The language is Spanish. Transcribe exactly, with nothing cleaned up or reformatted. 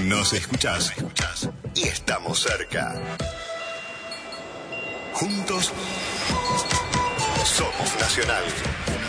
Nos escuchás y estamos cerca. Juntos somos Nacional.